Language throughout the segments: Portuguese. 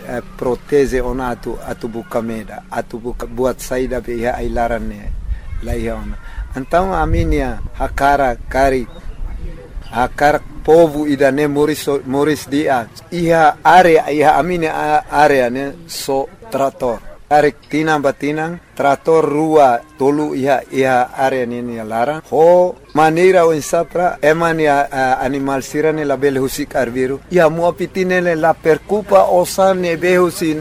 proteze ona atu buka meda, atu buka buat saida be iha ailaran ne laiha ona. Então a minha hakara povo idane Moris dia iha area a minha area ne so trator. Arek tinang batinang trator rua tolu iha area ni larang ho maneira o insapra emania animal sirane la bele husik arbiru ia mo pitine la percupa osane behusin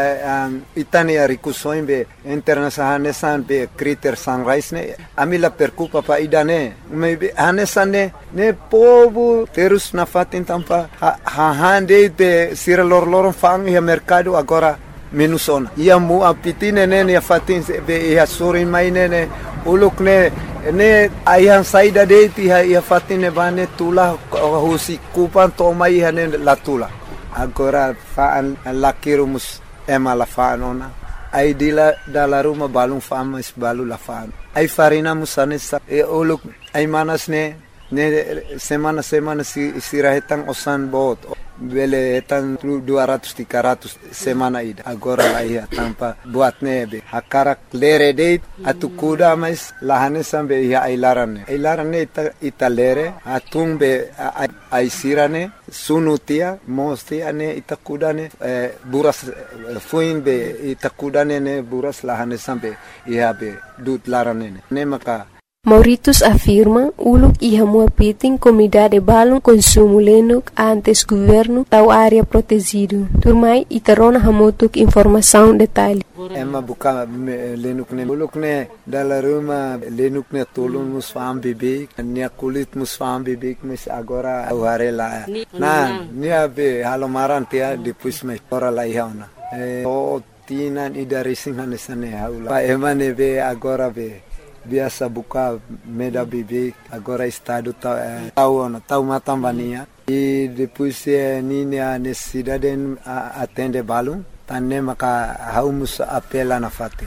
itani arikusoin be international san be critter sunrise ne amila percupa pa idane me hanesane ne povo terus na fatin tampa hande be sira lor fang ia mercado agora menos ona ia mu apitine ne ia fatin be ia sorin mai ne uluk ne aihan saida de ia fatine bane tula husi kupan to mai hane la tula agora faan lakirumus la faanona ai dila dala ruma balung famas balu la faan ai farina musane uluk ai manas ne semana sirahetang osan bot bele etan 200-300 semana ida agora la ia tampa buat nebe hakarak lere date atu kuda mas lahane sambe ia ailaran ne ita lere atung be ai sirane sunutia mostia ne ita kuda ne buras fuin be ita kuda ne buras lahane sambe ia be dut larane ne maka Mauritius afirma uluk iha muapiting comunidade balon consumo lenuk antes governo tau área protegido. Turmai itarona hamutuk informação detalhe. Emma buka lenuk ne uluk ne dala ruma lenuk ne tolun musfam bibik nia kulit musfam bibik mis agora aware la. Na nia be halomaran tia depois me ora la ihauna. O tinan idarisin hanesane haula. Pa emane be agora be biasa buka meda bibik agora estado tau matambania e depois nini a necessidade atende balum tanne maka haumus apela na fate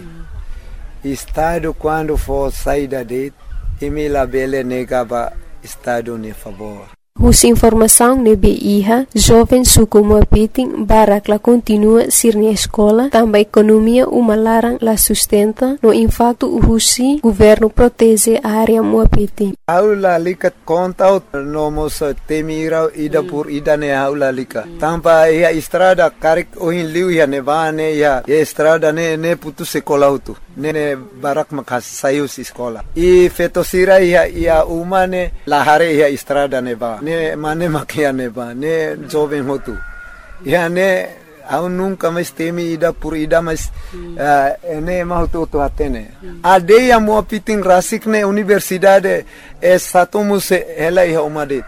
estado quando for saída de emila bele negaba estado ne favor. Hus informação nebe iha, jovem suku muapiting barak la continua sirni escola, também economia umalarang la sustenta, no impacto husi governo protege a área muapiting. Aula lika conta no mos temira ida por ida ne aula lika. Tampa ia estrada karik ohin liu ia nevane ia estrada ne putu sekolah utu. Ne barak makas sayus escola. I fetosira ia umane lahare ia estrada neba. Ne mane makia neba. Ne jovem hotu. Ia ne au nunca mais temi ida por ida mas ne mahutu atene. Adeia mo pitin rasik ne universidade satumus ela ia umadet.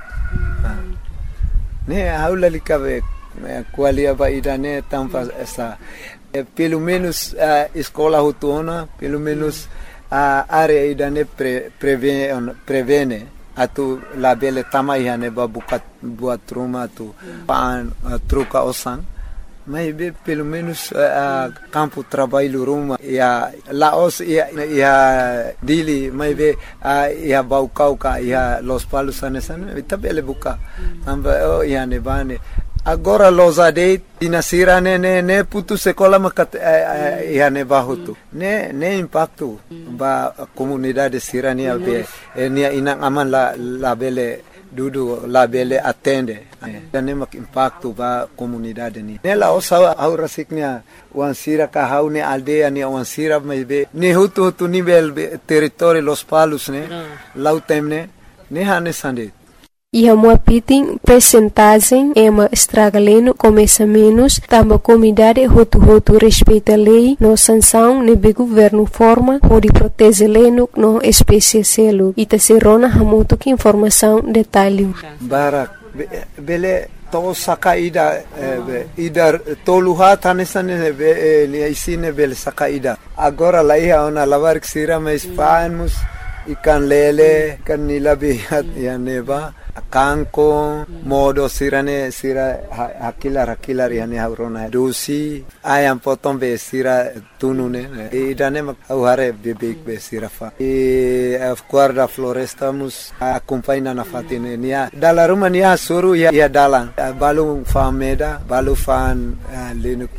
Ne aula likabe qualia ba ida ne tampa essa pelo menos escola hutona, pelo menos a área idane prevene atu labele tamai hane babukat buat rumah tu pan truca osan mas pelo menos campo trabalho rumah ya laos ya dili mas ya baucauca ya los palos anesan itabele buka tamba ya nebane. Agora los adeit dinasira ne putu sekolah makat ihane bahutu ne impacto ba comunidade sirania be nia inang aman la bele dudu la bele atende ne mak impacto ba comunidade ni ne la osa aura siknia wansira ka haune aldea ni wansira be ne hutu nível território los palos ne lautemne ne hane sandet. Iha muapiting percentagem ema estragaleno começa menos, tamba comunidade hotu respeita lei, no sanção nebe governo forma, pode proteger leno no espécie selo, ita serona hamuto que informação detalhe. Barak, bele to sakaida ida toluha tanesane isine bele sakaida. Agora lá ia ona lavar que sira mais fanos ikan lele kan nilabihat ya neba kanko modo sira hakilar yani haurona dusi ayam potong be sira tunune idane mak hare bebek be sira fa guarda floresta mus acompanha na fatine nia dala rumania suru ya dalan balu fameda balu fan lenu